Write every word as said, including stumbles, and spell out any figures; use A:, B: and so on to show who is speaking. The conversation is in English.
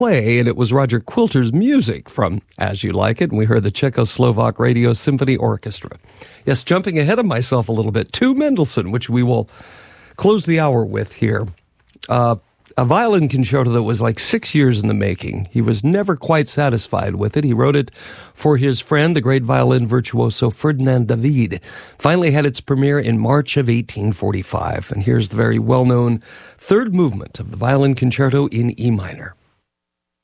A: play, and it was Roger Quilter's music from As You Like It, and we heard the Czechoslovak Radio Symphony Orchestra. Yes, jumping ahead of myself a little bit, to Mendelssohn, which we will close the hour with here. Uh, a violin concerto that was like six years in the making. He was never quite satisfied with it. He wrote it for his friend, the great violin virtuoso Ferdinand David. Finally had its premiere in March of eighteen forty-five. And here's the very well-known third movement of the violin concerto in E minor.